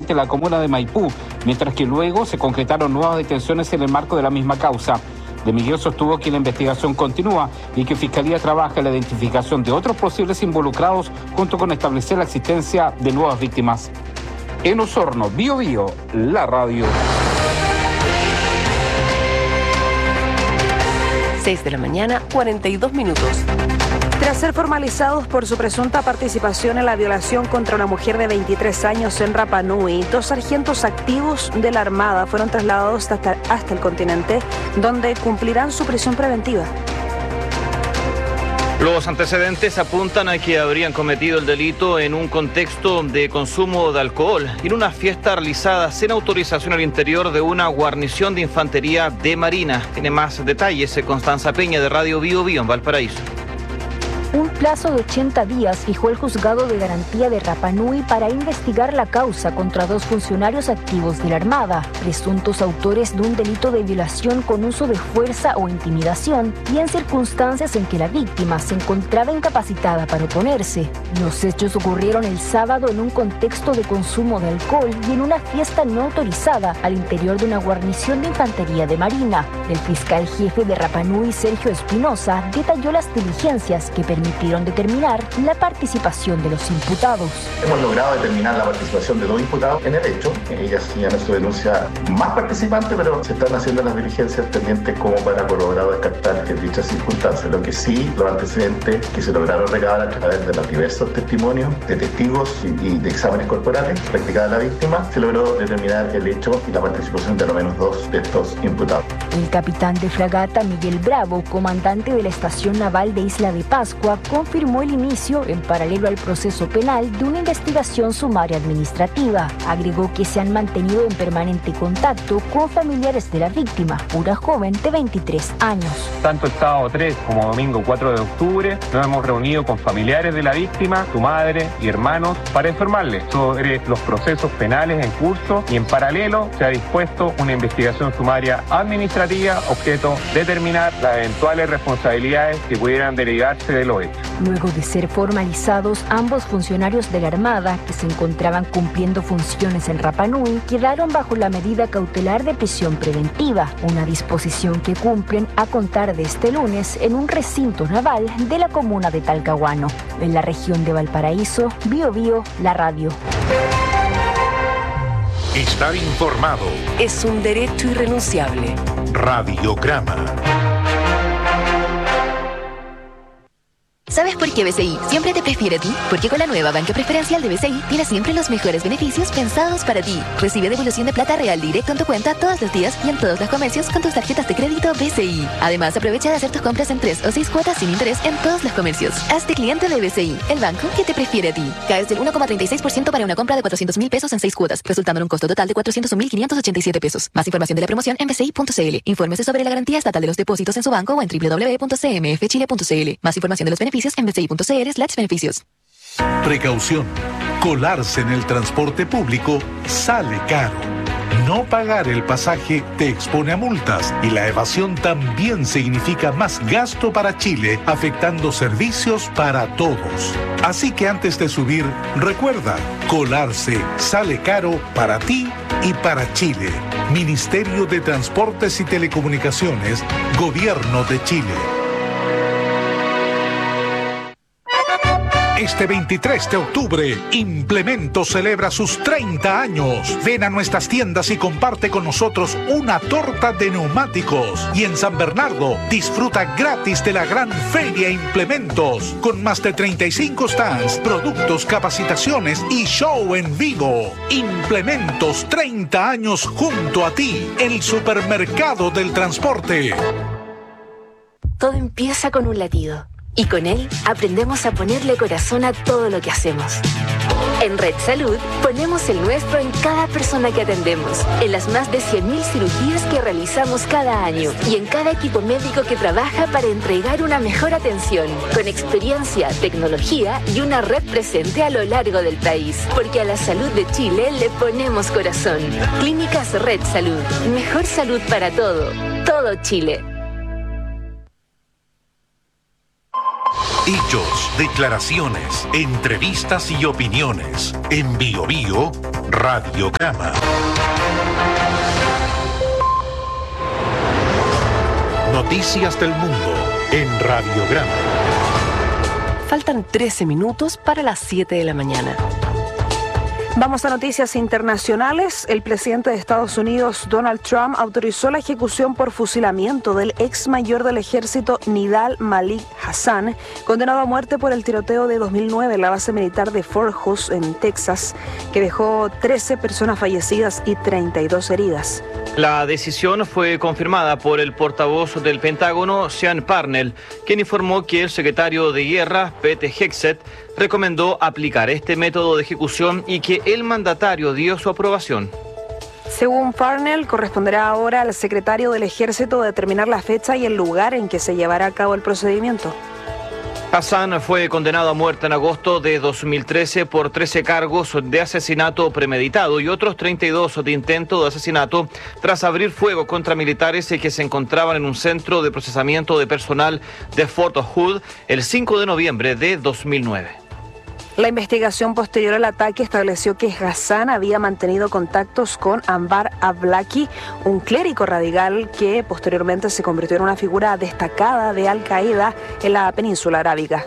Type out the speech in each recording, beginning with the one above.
inicialmente en la comuna de Maipú, mientras que luego se concretaron nuevas detenciones en el marco de la misma causa. De Miguel sostuvo que la investigación continúa y que Fiscalía trabaja en la identificación de otros posibles involucrados junto con establecer la existencia de nuevas víctimas. En Osorno, Bío Bío, la radio. 6 de la mañana, 42 minutos. Tras ser formalizados por su presunta participación en la violación contra una mujer de 23 años en Rapa Nui, 2 sargentos activos de la Armada fueron trasladados hasta el continente, donde cumplirán su prisión preventiva. Los antecedentes apuntan a que habrían cometido el delito en un contexto de consumo de alcohol y en una fiesta realizada sin autorización al interior de una guarnición de infantería de Marina. Tiene más detalles Constanza Peña de Radio Bío Bío en Valparaíso. Un plazo de 80 días fijó el juzgado de garantía de Rapa Nui para investigar la causa contra 2 funcionarios activos de la Armada, presuntos autores de un delito de violación con uso de fuerza o intimidación y en circunstancias en que la víctima se encontraba incapacitada para oponerse. Los hechos ocurrieron el sábado en un contexto de consumo de alcohol y en una fiesta no autorizada al interior de una guarnición de infantería de Marina. El fiscal jefe de Rapa Nui, Sergio Espinosa, detalló las diligencias que permitieron determinar la participación de los imputados. Hemos logrado determinar la participación de 2 imputados en el hecho. Ella señala su denuncia más participante, pero se están haciendo las diligencias pendientes como para corroborar o descartar en dichas circunstancias. Lo que sí, los antecedentes que se lograron recabar a través de los diversos testimonios de testigos y de exámenes corporales practicados a la víctima, se logró determinar el hecho y la participación de al menos 2 de estos imputados. El capitán de fragata Miguel Bravo, comandante de la estación naval de Isla de Pascua, confirmó el inicio, en paralelo al proceso penal, de una investigación sumaria administrativa. Agregó que se han mantenido en permanente contacto con familiares de la víctima, una joven de 23 años. Tanto el sábado 3 como domingo 4 de octubre nos hemos reunido con familiares de la víctima, su madre y hermanos, para informarles sobre los procesos penales en curso y en paralelo se ha dispuesto una investigación sumaria administrativa, objeto determinar las eventuales responsabilidades que pudieran derivarse de lo hecho. Luego de ser formalizados, ambos funcionarios de la Armada, que se encontraban cumpliendo funciones en Rapa Nui, quedaron bajo la medida cautelar de prisión preventiva, una disposición que cumplen a contar de este lunes en un recinto naval de la comuna de Talcahuano. En la región de Valparaíso, Bío Bío, la radio. Estar informado Es un derecho irrenunciable. Radiograma. ¿Sabes por qué BCI siempre te prefiere a ti? Porque con la nueva banca preferencial de BCI tienes siempre los mejores beneficios pensados para ti. Recibe devolución de plata real directo en tu cuenta todos los días y en todos los comercios con tus tarjetas de crédito BCI. Además, aprovecha de hacer tus compras en 3 o 6 cuotas sin interés en todos los comercios. Hazte cliente de BCI, el banco que te prefiere a ti. Caes del 1,36% para una compra de 400.000 pesos en 6 cuotas, resultando en un costo total de 401.587 pesos. Más información de la promoción en bci.cl. Infórmese sobre la garantía estatal de los depósitos en su banco o en www.cmfchile.cl. Más información de los beneficios en bci.cl/beneficios. Precaución. Colarse en el transporte público sale caro. No pagar el pasaje te expone a multas y la evasión también significa más gasto para Chile, afectando servicios para todos. Así que antes de subir, recuerda, colarse sale caro para ti y para Chile. Ministerio de Transportes y Telecomunicaciones, Gobierno de Chile. Este 23 de octubre, Implemento celebra sus 30 años. Ven a nuestras tiendas y comparte con nosotros una torta de neumáticos. Y en San Bernardo, disfruta gratis de la gran Feria Implementos, con más de 35 stands, productos, capacitaciones y show en vivo. Implementos, 30 años junto a ti, el supermercado del transporte. Todo empieza con un latido. Y con él aprendemos a ponerle corazón a todo lo que hacemos. En Red Salud ponemos el nuestro en cada persona que atendemos, en las más de 100.000 cirugías que realizamos cada año y en cada equipo médico que trabaja para entregar una mejor atención, con experiencia, tecnología y una red presente a lo largo del país. Porque a la salud de Chile le ponemos corazón. Clínicas Red Salud. Mejor salud para todo. Todo Chile. Hechos, declaraciones, entrevistas y opiniones. En Bio Bio, Radiograma. Noticias del mundo en Radiograma. Faltan 13 minutos para las 7 de la mañana. Vamos a noticias internacionales. El presidente de Estados Unidos, Donald Trump, autorizó la ejecución por fusilamiento del ex mayor del ejército Nidal Malik Hasan, condenado a muerte por el tiroteo de 2009 en la base militar de Fort Hughes, en Texas, que dejó 13 personas fallecidas y 32 heridas. La decisión fue confirmada por el portavoz del Pentágono, Sean Parnell, quien informó que el secretario de Guerra, Pete Hegseth, recomendó aplicar este método de ejecución y que el mandatario dio su aprobación. Según Parnell, corresponderá ahora al secretario del Ejército determinar la fecha y el lugar en que se llevará a cabo el procedimiento. Hasan fue condenado a muerte en agosto de 2013 por 13 cargos de asesinato premeditado y otros 32 de intento de asesinato tras abrir fuego contra militares que se encontraban en un centro de procesamiento de personal de Fort Hood el 5 de noviembre de 2009. La investigación posterior al ataque estableció que Hasan había mantenido contactos con Anbar Awlaki, un clérigo radical que posteriormente se convirtió en una figura destacada de Al-Qaeda en la península arábiga.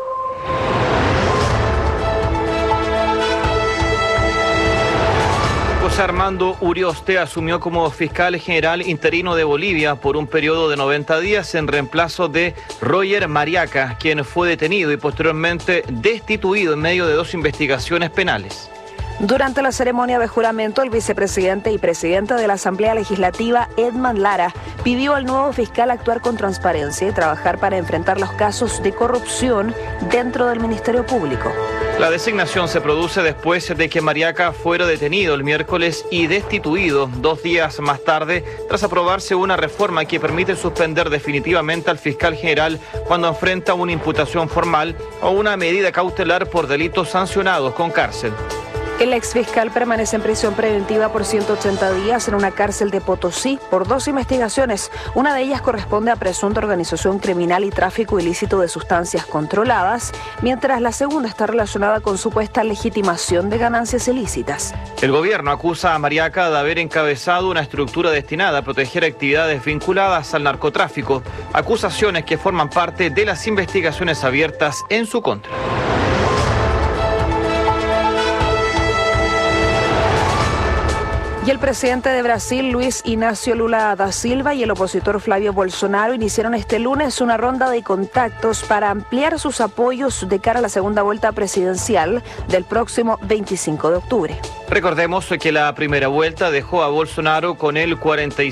José Armando Urioste asumió como fiscal general interino de Bolivia por un periodo de 90 días en reemplazo de Roger Mariaca, quien fue detenido y posteriormente destituido en medio de 2 investigaciones penales. Durante la ceremonia de juramento, el vicepresidente y presidente de la Asamblea Legislativa, Edmond Lara, pidió al nuevo fiscal actuar con transparencia y trabajar para enfrentar los casos de corrupción dentro del Ministerio Público. La designación se produce después de que Mariaca fuera detenido el miércoles y destituido 2 días más tarde tras aprobarse una reforma que permite suspender definitivamente al fiscal general cuando enfrenta una imputación formal o una medida cautelar por delitos sancionados con cárcel. El exfiscal permanece en prisión preventiva por 180 días en una cárcel de Potosí por 2 investigaciones. Una de ellas corresponde a presunta organización criminal y tráfico ilícito de sustancias controladas, mientras la segunda está relacionada con supuesta legitimación de ganancias ilícitas. El gobierno acusa a Mariaca de haber encabezado una estructura destinada a proteger actividades vinculadas al narcotráfico, acusaciones que forman parte de las investigaciones abiertas en su contra. Y el presidente de Brasil, Luis Inácio Lula da Silva, y el opositor Flávio Bolsonaro iniciaron este lunes una ronda de contactos para ampliar sus apoyos de cara a la segunda vuelta presidencial del próximo 25 de octubre. Recordemos que la primera vuelta dejó a Bolsonaro con el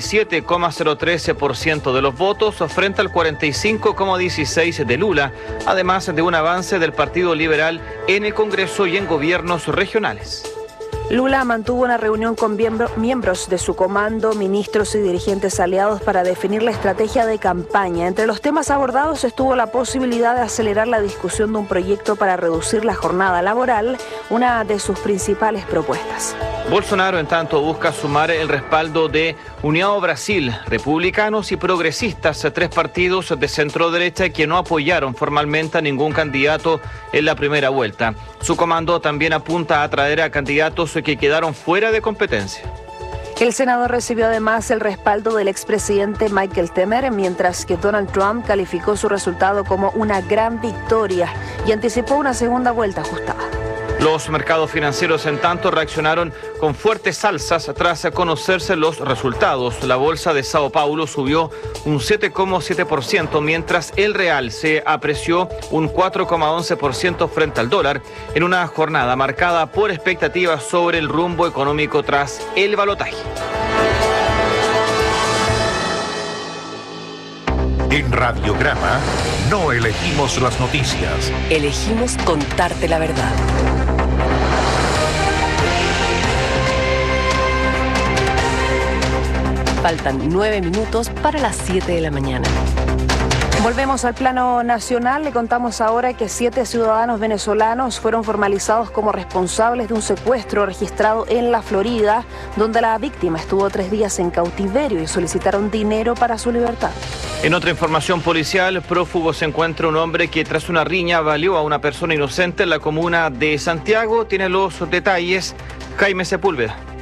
47,013% de los votos frente al 45,16% de Lula, además de un avance del Partido Liberal en el Congreso y en gobiernos regionales. Lula mantuvo una reunión con miembros de su comando, ministros y dirigentes aliados para definir la estrategia de campaña. Entre los temas abordados estuvo la posibilidad de acelerar la discusión de un proyecto para reducir la jornada laboral, una de sus principales propuestas. Bolsonaro, en tanto, busca sumar el respaldo de União Brasil, republicanos y progresistas, 3 partidos de centro derecha que no apoyaron formalmente a ningún candidato en la primera vuelta. Su comando también apunta a atraer a candidatos que quedaron fuera de competencia. El Senado recibió además el respaldo del expresidente Michel Temer, mientras que Donald Trump calificó su resultado como una gran victoria y anticipó una segunda vuelta ajustada. Los mercados financieros, en tanto, reaccionaron con fuertes alzas tras conocerse los resultados. La bolsa de Sao Paulo subió un 7,7%, mientras el real se apreció un 4,11% frente al dólar, en una jornada marcada por expectativas sobre el rumbo económico tras el balotaje. En Radiograma no elegimos las noticias. Elegimos contarte la verdad. Faltan 9 minutos para las 7 de la mañana. Volvemos al plano nacional. Le contamos ahora que 7 ciudadanos venezolanos fueron formalizados como responsables de un secuestro registrado en la Florida, donde la víctima estuvo 3 días en cautiverio y solicitaron dinero para su libertad. En otra información policial, prófugo se encuentra un hombre que tras una riña baleó a una persona inocente en la comuna de Santiago. Tiene los detalles Jaime Sepúlveda.